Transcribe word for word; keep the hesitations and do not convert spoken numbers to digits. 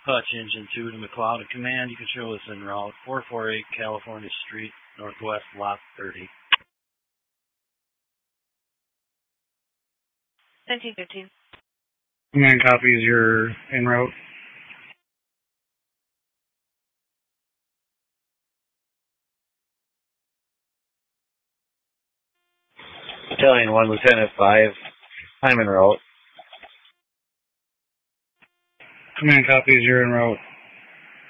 Hutch Engine two to McLeod at Command. You can show us en route four forty-eight California Street, Northwest, Lot thirty. nineteen fifteen. Command copies your en route. Battalion one, Lieutenant five, I'm en route. Command copies your en route.